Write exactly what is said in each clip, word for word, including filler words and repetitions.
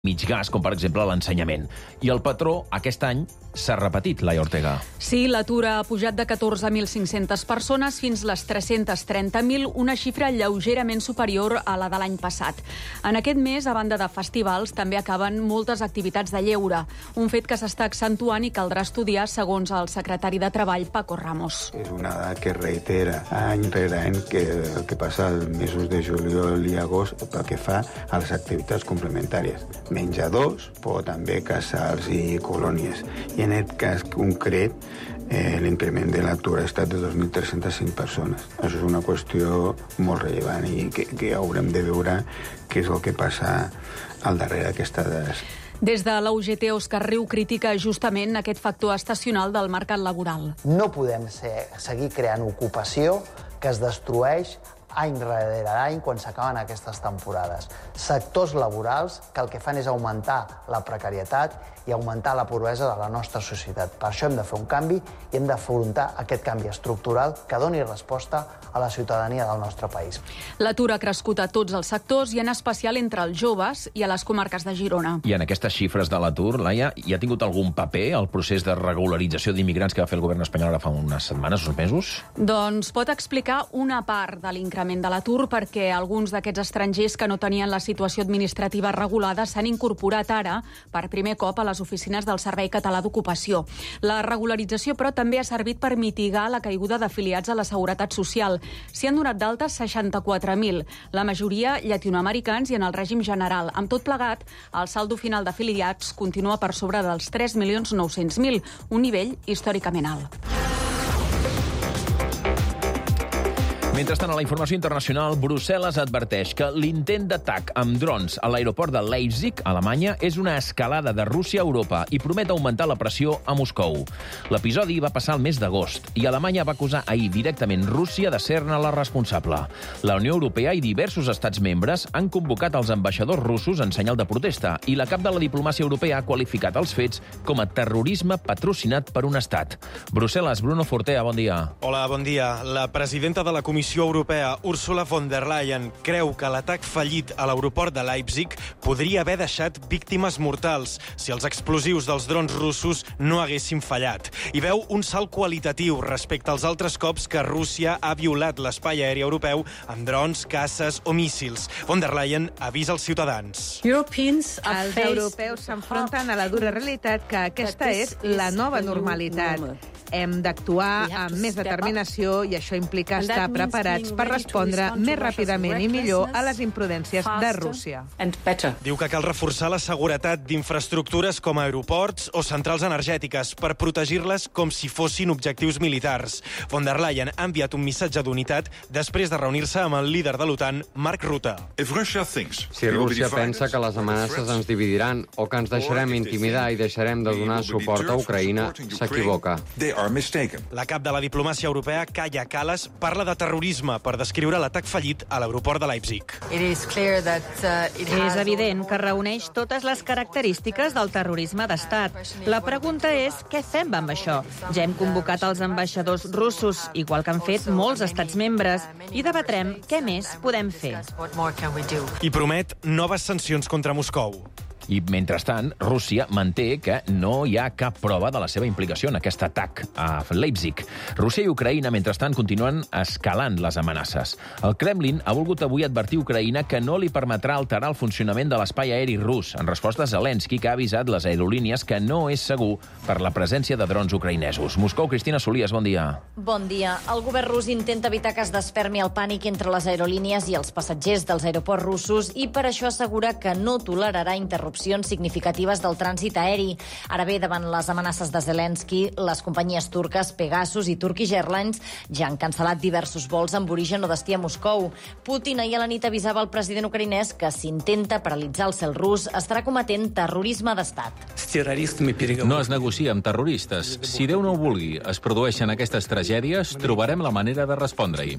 mig gas, com per exemple l'ensenyament. I el patró aquest any s'ha repetit, Laia Ortega. Sí, l'atur ha pujat de catorze mil cinc-centes persones fins les tres-cents trenta mil, una xifra lleugerament superior a la de l'any passat. En aquest mes, a banda de festivals, també acaben moltes activitats de lleure, un fet que s'està accentuant i caldrà estudiar segons el secretari de Treball, Paco Ramos. És una dada que reitera any rere any que el que passa als mesos de juliol i agost pel que fa a les activitats complementàries. Menjadors, però també casals i colònies. I en aquest cas concret, eh, l'increment de l'atur ha estat de dos mil tres-cents cinc persones. Això és una qüestió molt rellevant i que, que haurem de veure què és el que passa al darrere d'aquestes dades. Des de la U G T, Òscar Riu critica justament aquest factor estacional del mercat laboral. No podem ser, seguir creant ocupació que es destrueix any rere any quan s'acaben aquestes temporades. Sectors laborals que el que fan és augmentar la precarietat i augmentar la pobresa de la nostra societat. Per això hem de fer un canvi i hem d'afrontar aquest canvi estructural que doni resposta a la ciutadania del nostre país. L'atur ha crescut a tots els sectors i en especial entre els joves i a les comarques de Girona. I en aquestes xifres de l'atur, Laia, hi ha tingut algun paper el procés de regularització d'immigrants que va fer el govern espanyol ara fa unes setmanes, uns mesos? Doncs pot explicar una part de l'increment de l'atur perquè alguns d'aquests estrangers que no tenien la situació administrativa regulada s'han incorporat ara per primer cop a les oficines del Servei Català d'Ocupació. La regularització, però, també ha servit per mitigar la caiguda d'afiliats a la Seguretat Social. S'hi han donat d'altes seixanta-quatre mil, la majoria llatinoamericans i en el règim general. Amb tot plegat, el saldo final d'afiliats continua per sobre dels tres milions nou-cents mil, un nivell històricament alt. Mentrestant, a la informació internacional, Brussel·les adverteix que l'intent d'atac amb drons a l'aeroport de Leipzig, a Alemanya, és una escalada de Rússia a Europa i promet augmentar la pressió a Moscou. L'episodi va passar el mes d'agost i Alemanya va acusar ahir directament Rússia de ser-ne la responsable. La Unió Europea i diversos estats membres han convocat els ambaixadors russos en senyal de protesta i la cap de la diplomàcia europea ha qualificat els fets com a terrorisme patrocinat per un estat. Brussel·les, Bruno Fortea, bon dia. Hola, bon dia. La presidenta de la Comissió Europea, Ursula von der Leyen, creu que l'atac fallit a l'aeroport de Leipzig podria haver deixat víctimes mortals si els explosius dels drons russos no haguessin fallat. I veu un salt qualitatiu respecte als altres cops que Rússia ha violat l'espai aeri europeu amb drons, caces o míssils. Von der Leyen avisa els ciutadans. Els europeus s'enfronten a la dura realitat que aquesta és la nova normalitat. Hem d'actuar amb més determinació i això implica estar preparats per respondre més ràpidament i millor a les imprudències de Rússia. Diu que cal reforçar la seguretat d'infraestructures com aeroports o centrals energètiques per protegir-les com si fossin objectius militars. Von der Leyen ha enviat un missatge d'unitat després de reunir-se amb el líder de l'OTAN, Mark Rutte. Si Rússia pensa que les amenaces ens dividiran o que ens deixarem intimidar i deixarem de donar suport a Ucraïna, s'equivoca. La cap de la diplomàcia europea, Kaja Kallas, parla de terrorisme per descriure l'atac fallit a l'aeroport de Leipzig. És evident que reuneix totes les característiques del terrorisme d'estat. La pregunta és què fem amb això? Ja hem convocat els ambaixadors russos, igual que han fet molts estats membres, i debatrem què més podem fer. I promet noves sancions contra Moscou. I, mentrestant, Rússia manté que no hi ha cap prova de la seva implicació en aquest atac a Leipzig. Rússia i Ucraïna, mentrestant, continuen escalant les amenaces. El Kremlin ha volgut avui advertir a Ucraïna que no li permetrà alterar el funcionament de l'espai aeri rus, en resposta a Zelensky, que ha avisat les aerolínies que no és segur per la presència de drons ucraïnesos. Moscou, Cristina Solies, bon dia. Bon dia. El govern rus intenta evitar que es desfermi el pànic entre les aerolínies i els passatgers dels aeroports russos i per això assegura que no tolerarà interrupcions significatives del trànsit aeri. Ara bé, davant les amenaces de Zelensky, les companyies turques Pegasus i Turkish Airlines ja han cancel·lat diversos vols amb origen o destí a Moscou. Putin ahir a la nit avisava el president ucraïnès que s'intenta paralitzar el cel rus estarà cometent terrorisme d'estat. No es negocia amb terroristes. Si Déu no ho vulgui, es produeixen aquestes tragèdies, trobarem la manera de respondre-hi.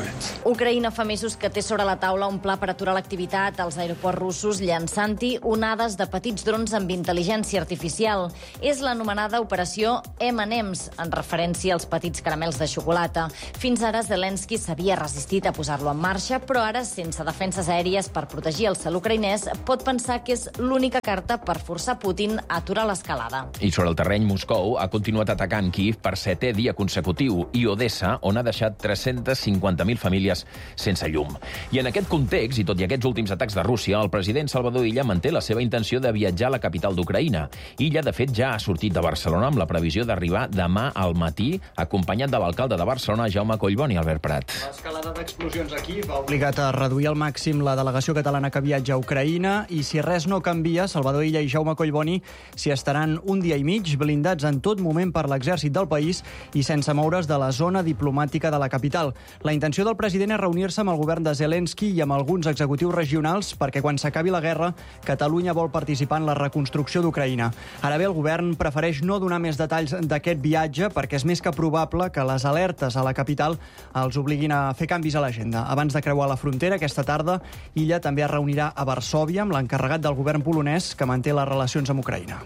Ucraïna fa mesos que té sobre la taula un pla per aturar l'activitat als aeroports russos, llançant-hi una manades de petits drons amb intel·ligència artificial. És l'anomenada operació eme and ems, en referència als petits caramels de xocolata. Fins ara, Zelensky s'havia resistit a posar-lo en marxa, però ara, sense defenses aèries per protegir el cel ucraïnès, pot pensar que és l'única carta per forçar Putin a aturar l'escalada. I sobre el terreny, Moscou ha continuat atacant Kíev per setè dia consecutiu i Odessa, on ha deixat tres-centes cinquanta mil famílies sense llum. I en aquest context, i tot i aquests últims atacs de Rússia, el president Salvador Illa manté la seva intenció de viatjar a la capital d'Ucraïna. Illa, de fet, ja ha sortit de Barcelona amb la previsió d'arribar demà al matí, acompanyat de l'alcalde de Barcelona, Jaume Collboni. Albert Prat. L'escalada d'explosions aquí va obligat a reduir al màxim la delegació catalana que viatja a Ucraïna i, si res no canvia, Salvador Illa i Jaume Collboni s'hi estaran un dia i mig blindats en tot moment per l'exèrcit del país i sense moure's de la zona diplomàtica de la capital. La intenció del president és reunir-se amb el govern de Zelensky i amb alguns executius regionals perquè quan s'acabi la guerra, Catalunya vol participar en la reconstrucció d'Ucraïna. Ara bé, el govern prefereix no donar més detalls d'aquest viatge perquè és més que probable que les alertes a la capital els obliguin a fer canvis a l'agenda. Abans de creuar la frontera, aquesta tarda, Illa també es reunirà a Varsòvia amb l'encarregat del govern polonès que manté les relacions amb Ucraïna.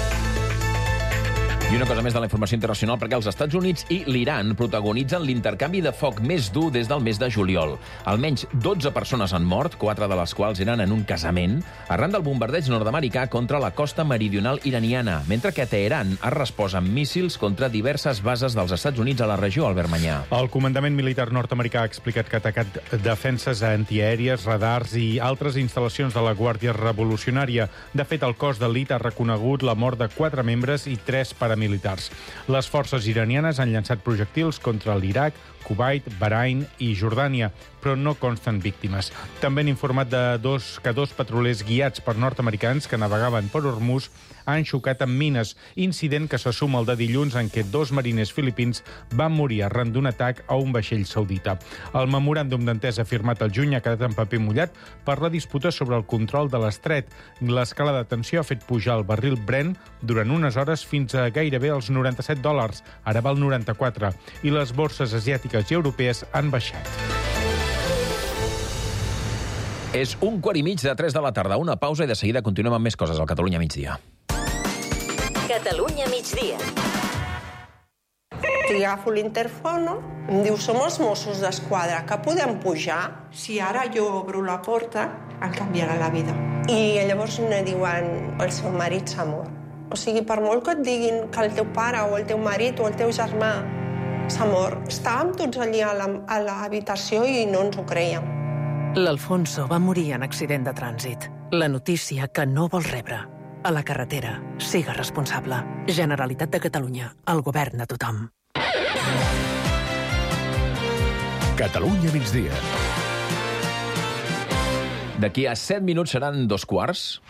I una cosa més de la informació internacional, perquè els Estats Units i l'Iran protagonitzen l'intercanvi de foc més dur des del mes de juliol. Almenys dotze persones han mort, quatre de les quals eren en un casament, arran del bombardeig nord-americà contra la costa meridional iraniana, mentre que Teheran ha respost amb míssils contra diverses bases dels Estats Units a la regió. Albert Manyà. El comandament militar nord-americà ha explicat que ha atacat defenses antiaèries, radars i altres instal·lacions de la Guàrdia Revolucionària. De fet, el cos d'elit ha reconegut la mort de quatre membres i tres paramilitars. Les forces iranianes han llançat projectils contra l'Iraq, Kuwait, Bahrain i Jordània, però no consten víctimes. També han informat de dos, que dos petrolers guiats per nord-americans que navegaven per Hormuz han xocat amb mines, incident que se suma al de dilluns en què dos mariners filipins van morir arran d'un atac a un vaixell saudita. El memoràndum d'entesa firmat al juny ha quedat en paper mullat per la disputa sobre el control de l'estret. L'escala de tensió ha fet pujar el barril Brent durant unes hores fins a gairebé els noranta-set dòlars, ara val noranta-quatre, i les borses asiàtiques i europees han baixat. És un quart i mig de tres de la tarda. Una pausa i de seguida continuem amb més coses al Catalunya migdia. Catalunya migdia. Si agafo l'interfono, em diu, som els Mossos d'Esquadra, que podem pujar? Si ara jo obro la porta, em canviarà la vida. I llavors me diuen, el seu marit s'ha mort. O sigui, per molt que et diguin que el teu pare o el teu marit o el teu germà s'ha mort, estàvem tots allí a l'habitació i no ens ho creiem. L'Alfonso va morir en accident de trànsit. La notícia que no vols rebre. A la carretera, siga responsable. Generalitat de Catalunya, el govern de tothom. Catalunya migdia. D'aquí a set minuts seran dos quarts.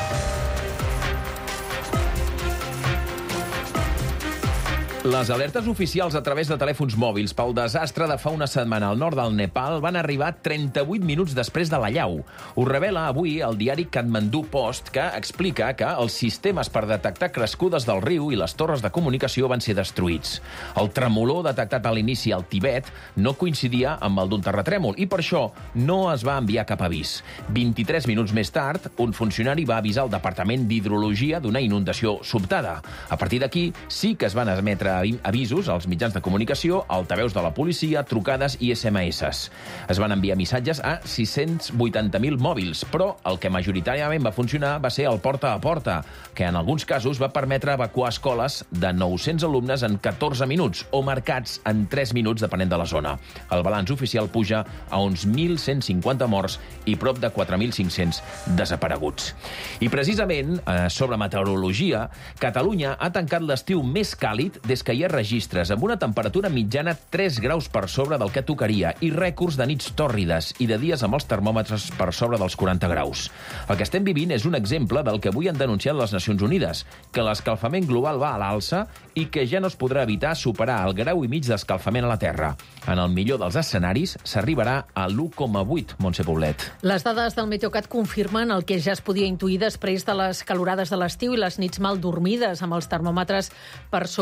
Les alertes oficials a través de telèfons mòbils pel desastre de fa una setmana al nord del Nepal van arribar trenta-vuit minuts després de l'allau. Ho revela avui el diari Kathmandu Post, que explica que els sistemes per detectar crescudes del riu i les torres de comunicació van ser destruïts. El tremolor detectat a l'inici al Tibet no coincidia amb el d'un terratrèmol i per això no es va enviar cap avís. vint-i-tres minuts més tard, un funcionari va avisar el Departament d'Hidrologia d'una inundació sobtada. A partir d'aquí sí que es van emetre avisos als mitjans de comunicació, altaveus de la policia, trucades i esse eme esse. Es van enviar missatges a sis-cents vuitanta mil mòbils, però el que majoritàriament va funcionar va ser el porta a porta, que en alguns casos va permetre evacuar escoles de nou-cents alumnes en catorze minuts o mercats en tres minuts, depenent de la zona. El balanç oficial puja a uns mil cent cinquanta morts i prop de quatre mil cinc-cents desapareguts. I precisament, eh, sobre meteorologia, Catalunya ha tancat l'estiu més càlid des que hi ha registres, amb una temperatura mitjana tres graus per sobre del que tocaria i rècords de nits tòrrides i de dies amb els termòmetres per sobre dels quaranta graus. El que estem vivint és un exemple del que avui han denunciat les Nacions Unides, que l'escalfament global va a l'alça i que ja no es podrà evitar superar el grau i mig d'escalfament a la Terra. En el millor dels escenaris, s'arribarà a l'u coma vuit, Montse Poblet. Les dades del Meteocat confirmen el que ja es podia intuir després de les calorades de l'estiu i les nits mal dormides, amb els termòmetres per sobre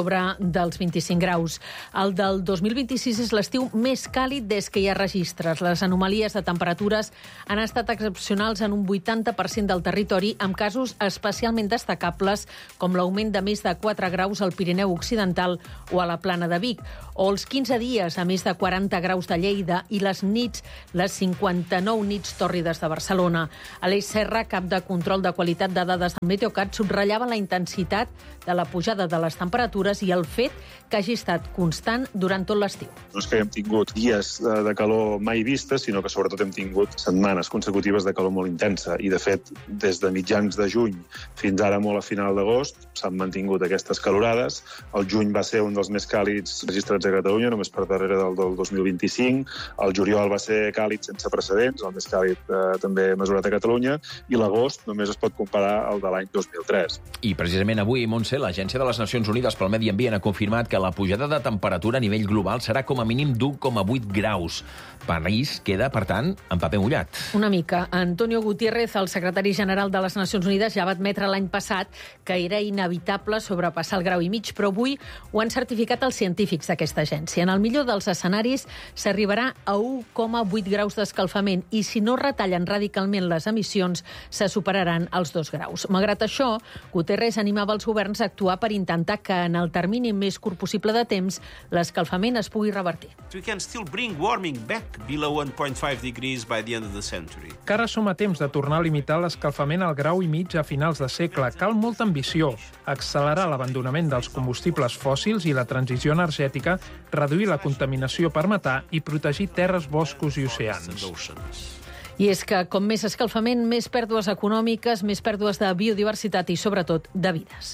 dels vint-i-cinc graus. El del dos mil vint-i-sis és l'estiu més càlid des que hi ha registres. Les anomalies de temperatures han estat excepcionals en un vuitanta per cent del territori, amb casos especialment destacables com l'augment de més de quatre graus al Pirineu Occidental o a la Plana de Vic, o els quinze dies a més de quaranta graus de Lleida i les nits, les cinquanta-nou nits tòrrides de Barcelona. Aleix Serra, cap de control de qualitat de dades del Meteocat, subratllava la intensitat de la pujada de les temperatures i el fet que hagi estat constant durant tot l'estiu. No és que hem tingut dies de calor mai vistes, sinó que sobretot hem tingut setmanes consecutives de calor molt intensa. I, de fet, des de mitjans de juny fins ara molt a final d'agost s'han mantingut aquestes calorades. El juny va ser un dels més càlids registrats a Catalunya, només per darrere del, del dos mil vint-i-cinc. El juliol va ser càlid sense precedents, el més càlid eh, també mesurat a Catalunya, i l'agost només es pot comparar al de l'any dos mil tres. I precisament avui, Montse, l'Agència de les Nacions Unides pel Medi Ambient ha confirmat que la pujada de temperatura a nivell global serà com a mínim d'un coma vuit graus. París queda, per tant, en paper mullat. Una mica. Antonio Gutiérrez, el secretari general de les Nacions Unides, ja va admetre l'any passat que era inevitable sobrepassar el grau i mig, però avui ho han certificat els científics d'aquesta agència. En el millor dels escenaris s'arribarà a un coma vuit graus d'escalfament i si no retallen radicalment les emissions se superaran els dos graus. Malgrat això, Guterres animava els governs a actuar per intentar que en el termini més curt possible de temps l'escalfament es pugui revertir. We can still bring warming back below one point five degrees by the end of the century. Que ara som a temps de tornar a limitar l'escalfament al grau i mig a finals de segle. Cal molta ambició, accelerar l'abandonament dels combustibles fòssils i la transició energètica, reduir la contaminació per metà i protegir terres, boscos i oceans. I és que, com més escalfament, més pèrdues econòmiques, més pèrdues de biodiversitat i, sobretot, de vides.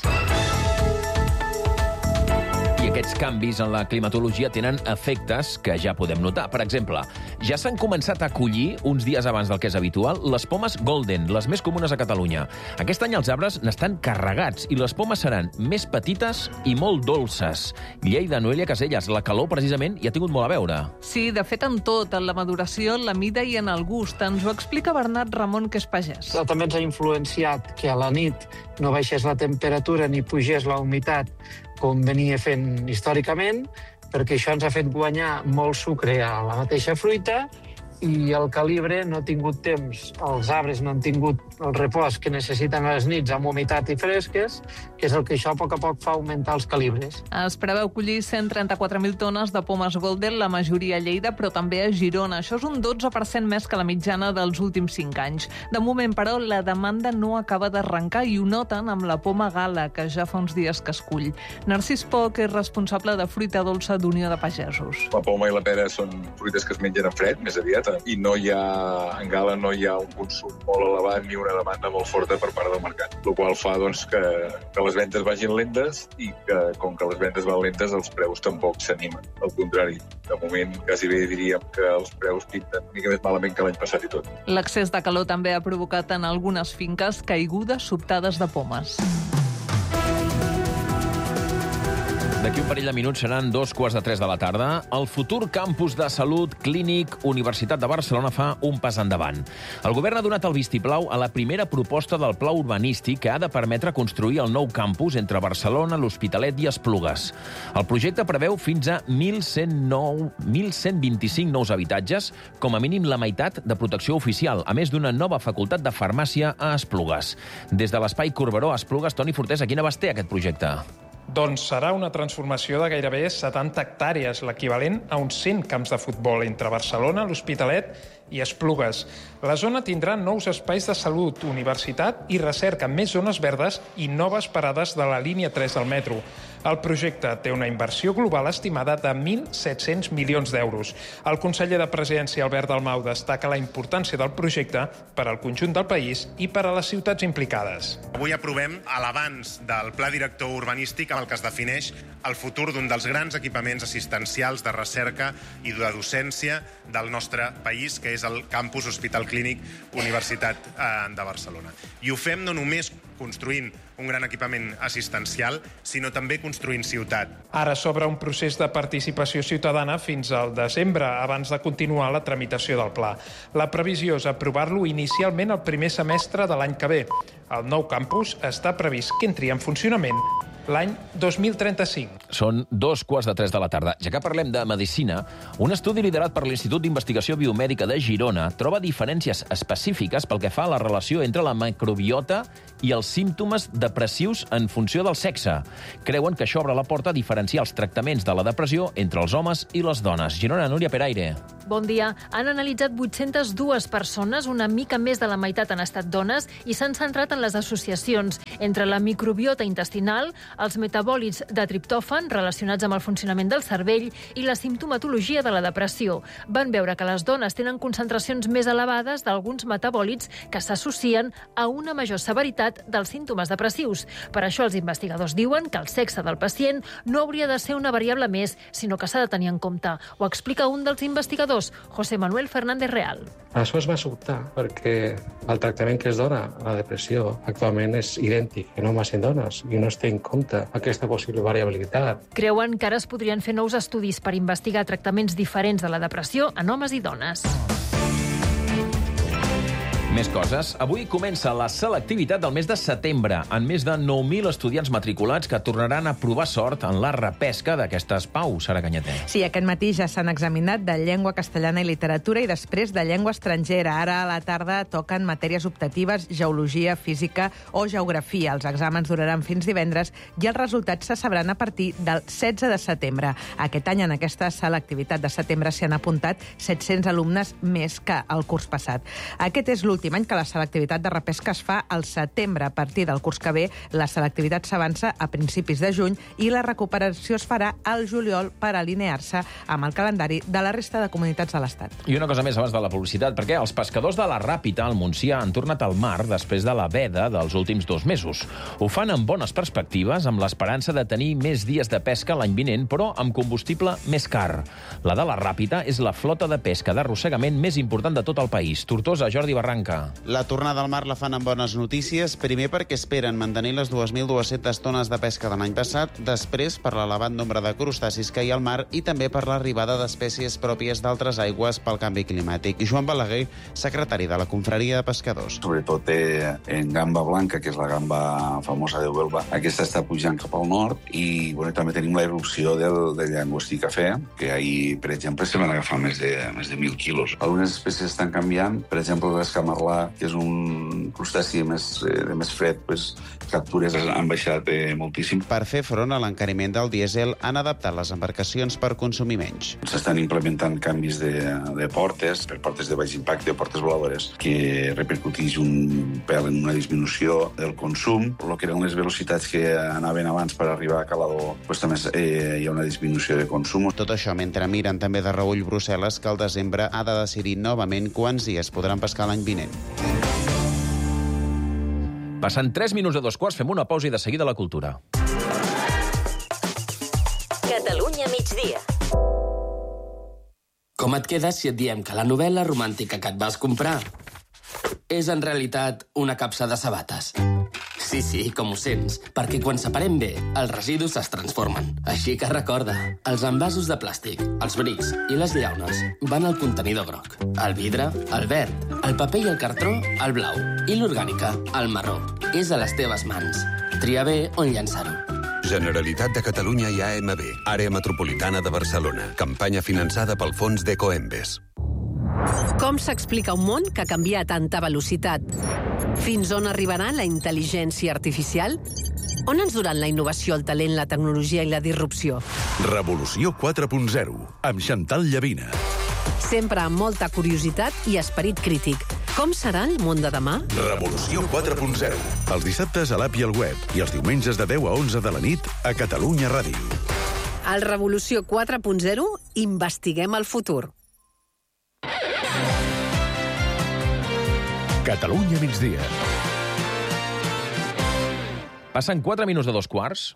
I aquests canvis en la climatologia tenen efectes que ja podem notar. Per exemple, ja s'han començat a collir, uns dies abans del que és habitual, les pomes golden, les més comunes a Catalunya. Aquest any els arbres n'estan carregats i les pomes seran més petites i molt dolces. Lleida, Noelia Caselles, la calor precisament hi ha tingut molt a veure. Sí, de fet en tot, en la maduració, en la mida i en el gust. Ens ho explica Bernat Ramon, que és pagès. També ens ha influenciat que a la nit no baixés la temperatura ni pugés la humitat com venia fent històricament, perquè això ens ha fet guanyar molt sucre a la mateixa fruita i el calibre no ha tingut temps, els arbres no han tingut el repòs que necessiten a les nits amb humitat i fresques, que és el que això a poc a poc fa augmentar els calibres. Es preveu collir cent trenta-quatre mil tones de pomes golden, la majoria a Lleida, però també a Girona. Això és un dotze per cent més que la mitjana dels últims cinc anys. De moment, però, la demanda no acaba d'arrencar i ho noten amb la poma gala, que ja fa uns dies que es cull. Narcís Poch és responsable de fruita dolça d'Unió de Pagesos. La poma i la pera són fruites que es mengen en fred, més aviat, i no hi ha, en gala no hi ha un consum molt elevat ni una demanda molt forta per part del mercat, el qual fa doncs, que, que les ventes vagin lentes i que, com que les ventes van lentes, els preus tampoc s'animen. Al contrari, de moment quasi bé diríem que els preus pinten una mica més malament que l'any passat i tot. L'excés de calor també ha provocat en algunes finques caigudes sobtades de pomes. D'aquí un parell de minuts seran dos quarts de tres de la tarda. El futur campus de salut clínic Universitat de Barcelona fa un pas endavant. El govern ha donat el vistiplau a la primera proposta del pla urbanístic que ha de permetre construir el nou campus entre Barcelona, l'Hospitalet i Esplugues. El projecte preveu fins a mil cent vint-i-cinc nous habitatges, com a mínim la meitat de protecció oficial, a més d'una nova facultat de farmàcia a Esplugues. Des de l'Espai Corberó a Esplugues, Toni Fortés, a quin abast té aquest projecte? Doncs serà una transformació de gairebé setanta hectàrees, l'equivalent a uns cent camps de futbol entre Barcelona, l'Hospitalet i Esplugues. La zona tindrà nous espais de salut, universitat i recerca, més zones verdes i noves parades de la línia tres del metro. El projecte té una inversió global estimada de mil set-cents milions d'euros. El conseller de Presidència, Albert Dalmau, destaca la importància del projecte per al conjunt del país i per a les ciutats implicades. Avui aprovem l'avanç del Pla Director Urbanístic amb el que es defineix el futur d'un dels grans equipaments assistencials de recerca i de docència del nostre país, que és el campus Hospital Clínic Universitat de Barcelona. I ho fem no només construint un gran equipament assistencial, sinó també construint ciutat. Ara s'obre un procés de participació ciutadana fins al desembre, abans de continuar la tramitació del pla. La previsió és aprovar-lo inicialment el primer semestre de l'any que ve. El nou campus està previst que entri en funcionament l'any dos mil trenta-cinc. Són dos quarts de tres de la tarda. Ja que parlem de medicina, un estudi liderat per l'Institut d'Investigació Biomèdica de Girona troba diferències específiques pel que fa a la relació entre la microbiota i els símptomes depressius en funció del sexe. Creuen que això obre la porta a diferenciar els tractaments de la depressió entre els homes i les dones. Girona, Núria Peraire. Bon dia. Han analitzat vuit-centes dues persones, una mica més de la meitat han estat dones, i s'han centrat en les associacions entre la microbiota intestinal, els metabòlits de triptòfan relacionats amb el funcionament del cervell i la simptomatologia de la depressió. Van veure que les dones tenen concentracions més elevades d'alguns metabòlits que s'associen a una major severitat dels símptomes depressius. Per això els investigadors diuen que el sexe del pacient no hauria de ser una variable més, sinó que s'ha de tenir en compte. Ho explica un dels investigadors, José Manuel Fernández Real. Això es va sobtar perquè el tractament que es dona a la depressió actualment és idèntic en homes i en dones i no es té en compte aquesta possible variabilitat. Creuen que ara es podrien fer nous estudis per investigar tractaments diferents de la depressió en homes i dones. Més coses. Avui comença la selectivitat del mes de setembre, en més de nou mil estudiants matriculats que tornaran a provar sort en la repesca d'aquestes Pau, Sara Canyater. Sí, aquest matí ja s'han examinat de llengua castellana i literatura i després de llengua estrangera. Ara a la tarda toquen matèries optatives, geologia, física o geografia. Els exàmens duraran fins divendres i els resultats se sabran a partir del setze de setembre. Aquest any, en aquesta selectivitat de setembre, s'hi han apuntat set-cents alumnes més que el curs passat. Aquest és l'últim any que la selectivitat de repesca es fa al setembre. A partir del curs que ve, la selectivitat s'avança a principis de juny i la recuperació es farà al juliol per alinear-se amb el calendari de la resta de comunitats de l'Estat. I una cosa més abans de la publicitat, perquè els pescadors de la Ràpita al Montsià han tornat al mar després de la veda dels últims dos mesos. Ho fan amb bones perspectives, amb l'esperança de tenir més dies de pesca l'any vinent, però amb combustible més car. La de la Ràpita és la flota de pesca d'arrossegament més important de tot el país. Tortosa, Jordi Barranca. La tornada al mar la fan amb bones notícies, primer perquè esperen mantenir les dues mil dues-centes tones de pesca de l'any passat, després per l'elevat nombre de crustacis que hi ha al mar i també per l'arribada d'espècies pròpies d'altres aigües pel canvi climàtic. Joan Balaguer, secretari de la Confraria de Pescadors. Sobretot eh, en gamba blanca, que és la gamba famosa de Huelva, aquesta està pujant cap al nord i bueno, també tenim la erupció del, del llangostí cafè, que ahir, per exemple, se van agafar més de, més de mil quilos. Algunes espècies estan canviant, per exemple, l'escamarlà, que és un crustaci més, eh, de més fred, pues, captures han baixat eh, moltíssim. Per fer front a l'encariment del dièsel, han adaptat les embarcacions per consumir menys. S'estan implementant canvis de, de portes, per portes de baix impacte o portes voladores, que repercuteix un pèl en una disminució del consum. El que eren les velocitats que anaven abans per arribar a Calador, pues, també eh, hi ha una disminució de consum. Tot això mentre miren també de reull Brussel·les, que al desembre ha de decidir novament quants dies podran pescar l'any vinent. Passant tres minuts de dos quarts, fem una pausa i de seguida la cultura. Catalunya migdia. Com et quedes si et diem que la novel·la romàntica que et vas comprar és en realitat una capsa de sabates? Sí, sí, com ho sents, perquè quan separem bé, els residus es transformen. Així que recorda, els envasos de plàstic, els brics i les llaunes van al contenidor groc. El vidre, el verd, el paper i el cartró, el blau. I l'orgànica, el marró. És a les teves mans. Tria bé on llançar-ho. Generalitat de Catalunya i A M B, Àrea Metropolitana de Barcelona. Campanya finançada pel fons d'Ecoembes. Com s'explica un món que canvia a tanta velocitat? Fins on arribarà la intel·ligència artificial? On ens duran la innovació, el talent, la tecnologia i la disrupció? Revolució quatre punt zero, amb Chantal Llavina. Sempre amb molta curiositat i esperit crític. Com serà el món de demà? Revolució quatre punt zero. Els dissabtes a l'app i al web i els diumenges de deu a onze de la nit a Catalunya Ràdio. Al Revolució quatre punt zero investiguem el futur. Catalunya migdia. Passen quatre minuts de dos quarts.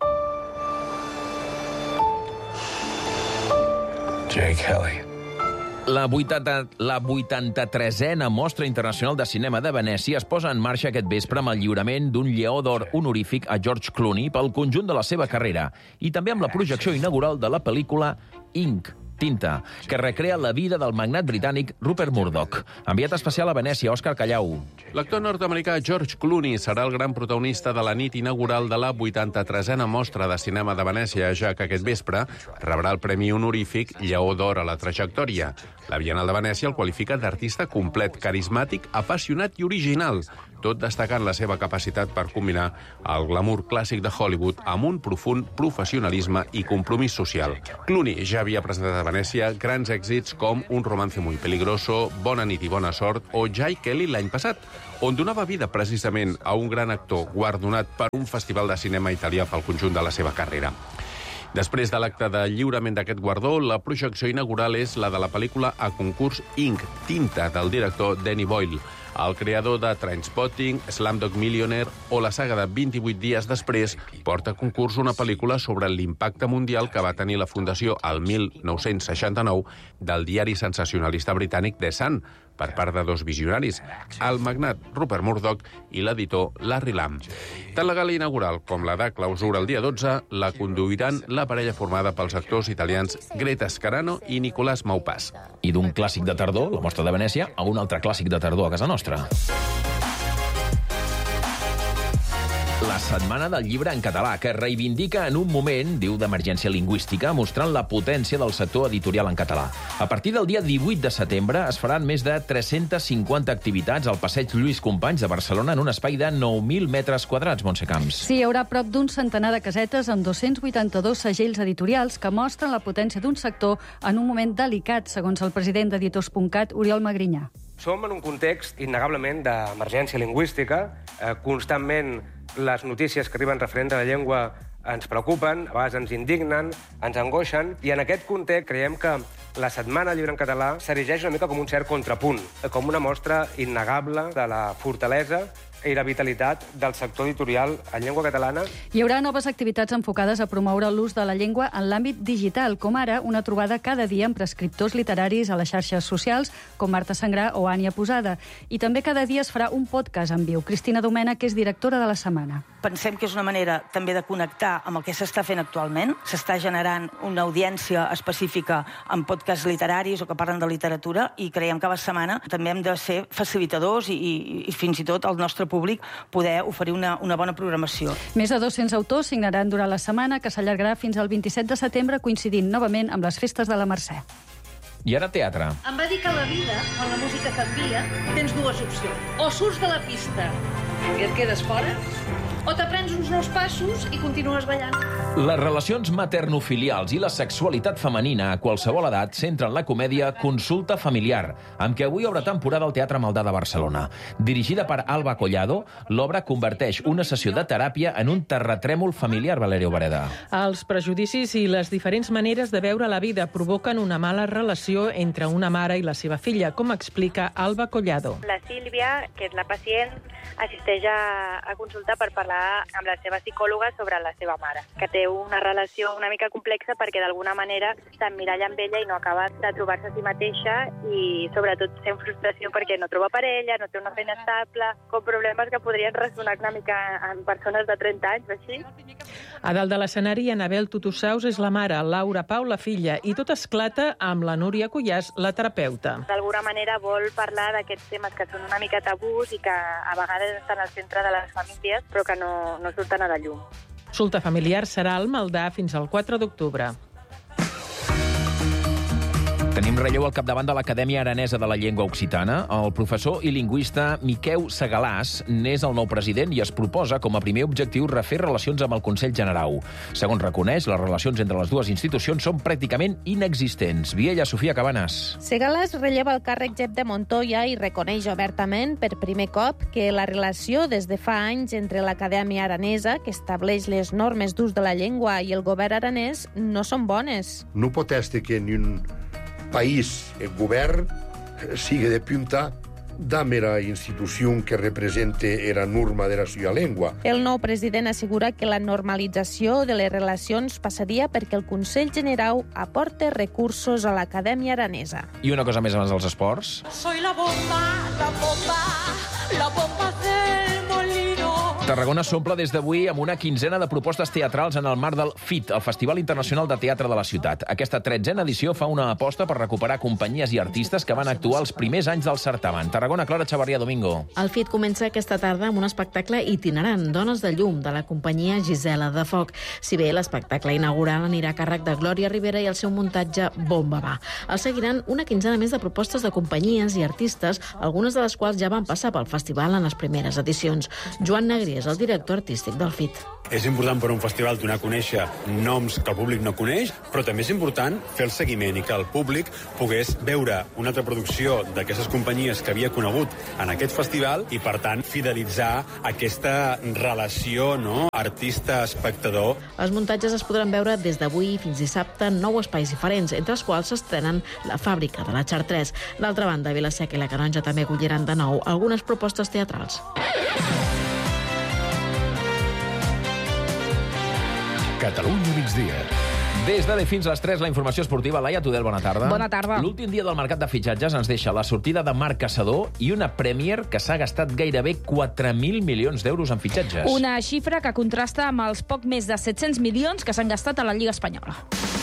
Jake Kelly. La vuitanta-tresena Mostra Internacional de Cinema de Venècia es posa en marxa aquest vespre amb el lliurament d'un Lleó d'Or honorífic a George Clooney pel conjunt de la seva carrera i també amb la projecció inaugural de la pel·lícula Ink, Tinta, que recrea la vida del magnat britànic Rupert Murdoch. Enviat especial a Venècia, Òscar Callau. L'actor nord-americà George Clooney serà el gran protagonista de la nit inaugural de la vuitanta-tresena Mostra de Cinema de Venècia, ja que aquest vespre rebrà el premi honorífic Lleó d'Or a la trajectòria. La Bienal de Venècia el qualifica d'artista complet, carismàtic, apassionat i original, tot destacant la seva capacitat per combinar el glamour clàssic de Hollywood amb un profund professionalisme i compromís social. Clooney ja havia presentat a Venècia grans èxits com Un romance muy peligroso, Bona nit i bona sort o Jai Kelly l'any passat, on donava vida precisament a un gran actor guardonat per un festival de cinema italià pel conjunt de la seva carrera. Després de l'acte de lliurament d'aquest guardó, la projecció inaugural és la de la pel·lícula a concurs Ink, Tinta, del director Danny Boyle, el creador de Trainspotting, Slumdog Millionaire o la saga de vint-i-vuit dies després porta a concurs una pel·lícula sobre l'impacte mundial que va tenir la fundació el mil nou-cents seixanta-nou del diari sensacionalista britànic The Sun, per part de dos visionaris, el magnat Rupert Murdoch i l'editor Larry Lamb. Tant la gala inaugural com la de clausura el dia dotze la conduiran la parella formada pels actors italians Greta Scarano i Nicolás Maupas. I d'un clàssic de tardor, la Mostra de Venècia, a un altre clàssic de tardor a casa nostra. La Setmana del Llibre en Català, que reivindica en un moment, diu, d'emergència lingüística, mostrant la potència del sector editorial en català. A partir del dia divuit de setembre es faran més de tres-centes cinquanta activitats al passeig Lluís Companys de Barcelona en un espai de nou mil metres quadrats, Montse Camps. Sí, hi haurà prop d'un centenar de casetes amb dos-cents vuitanta-dos segells editorials que mostren la potència d'un sector en un moment delicat, segons el president d'Editors punt cat, Oriol Magrinyà. Som en un context, innegablement, d'emergència lingüística. Eh, constantment les notícies que arriben referents a la llengua ens preocupen, a vegades ens indignen, ens angoixen, i en aquest context creiem que la Setmana del Llibre en Català s'erigeix una mica com un cert contrapunt, com una mostra innegable de la fortalesa i la vitalitat del sector editorial en llengua catalana. Hi haurà noves activitats enfocades a promoure l'ús de la llengua en l'àmbit digital, com ara una trobada cada dia amb prescriptors literaris a les xarxes socials, com Marta Sangrà o Ània Posada. I també cada dia es farà un podcast en viu. Cristina Domènech, que és directora de la setmana. Pensem que és una manera també de connectar amb el que s'està fent actualment. S'està generant una audiència específica en podcasts literaris o que parlen de literatura, i creiem que a la setmana també hem de ser facilitadors i, i, i fins i tot el nostre públic poder oferir una, una bona programació. Més de dos-cents autors signaran durant la setmana, que s'allargarà fins al vint-i-set de setembre, coincidint novament amb les festes de la Mercè. I ara teatre. Em va dir que a la vida, quan la música canvia, tens dues opcions. O surts de la pista i et quedes fora, o t'aprens uns nous passos i continues ballant. Les relacions maternofilials i la sexualitat femenina a qualsevol edat centren la comèdia Consulta familiar, amb què avui obre temporada al Teatre Maldà de Barcelona. Dirigida per Alba Collado, l'obra converteix una sessió de teràpia en un terratrèmol familiar, Valeria Obereda. Els prejudicis i les diferents maneres de veure la vida provoquen una mala relació entre una mare i la seva filla, com explica Alba Collado. La Sílvia, que és la pacient, assisteix a, a consultar per parlar amb la seva psicòloga sobre la seva mare, que té una relació una mica complexa perquè d'alguna manera s'emmiralla amb ella i no acaba de trobar-se a si mateixa, i sobretot sent frustració perquè no troba parella, no té una feina estable, com problemes que podrien ressonar una mica en persones de trenta anys o així. A dalt de l'escenari, Anabel Tutussaus és la mare, Laura Pau la filla, i tot esclata amb la Núria Cuyàs, la terapeuta. D'alguna manera vol parlar d'aquests temes que són una mica tabús i que a vegades estan al centre de les famílies, però que no, no surten a la llum. Consulta familiar serà al Maldà fins al quatre d'octubre. Tenim relleu al capdavant de l'Acadèmia Aranesa de la Llengua Occitana. El professor i lingüista Miqueu Segalàs n'és el nou president i es proposa com a primer objectiu refer relacions amb el Consell Generau. Segons reconeix, les relacions entre les dues institucions són pràcticament inexistents. Viella, Sofia Cabanes. Segalàs relleva el càrrec Jep de Montoya i reconeix obertament per primer cop que la relació des de fa anys entre l'Acadèmia Aranesa, que estableix les normes d'ús de la llengua, i el govern aranès no són bones. No pot ser que ni un país, el govern, siga de punta da mera institució que represente era norma de la seva llengua. El nou president assegura que la normalització de les relacions passaria perquè el Consell Generau aporte recursos a l'Acadèmia Aranesa. I una cosa més abans dels esports. Soy la bomba, la bomba, la bomba del molino. Tarragona s'omple des d'avui amb una quinzena de propostes teatrals en el marc del F I T, el Festival Internacional de Teatre de la ciutat. Aquesta tretzena edició fa una aposta per recuperar companyies i artistes que van actuar els primers anys del certamen. Tarragona, Clara Chavarria, Domingo. El F I T comença aquesta tarda amb un espectacle itinerant, Dones de llum, de la companyia Gisela de Foc. Si bé l'espectacle inaugural anirà a càrrec de Glòria Rivera i el seu muntatge Bomba va. El seguiran una quinzena més de propostes de companyies i artistes, algunes de les quals ja van passar pel festival en les primeres edicions. Joan Negri és el director artístic del F I T. És important per un festival donar a conèixer noms que el públic no coneix, però també és important fer el seguiment i que el públic pogués veure una altra producció d'aquestes companyies que havia conegut en aquest festival i, per tant, fidelitzar aquesta relació, no?, artista-espectador. Els muntatges es podran veure des d'avui fins dissabte en nou espais diferents, entre els quals s'estrenen La fàbrica de la Chartres. D'altra banda, Vila-seca i la Canonja també acolliran de nou algunes propostes teatrals. Catalunya migdia. Des de fins a les tres, la informació esportiva. Laia Tudel, bona tarda. Bona tarda. L'últim dia del mercat de fitxatges ens deixa la sortida de Marc Caçador i una Premier que s'ha gastat gairebé quatre mil milions d'euros en fitxatges. Una xifra que contrasta amb els poc més de set-cents milions que s'han gastat a la Lliga Espanyola.